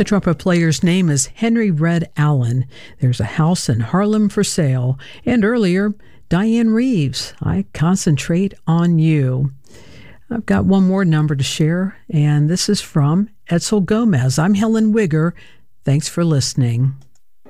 The trumpet player's name is Henry Red Allen. There's a house in Harlem for sale. And earlier, Diane Reeves, I Concentrate on You. I've got one more number to share, and this is from Edsel Gomez. I'm Helen Wigger. Thanks for listening.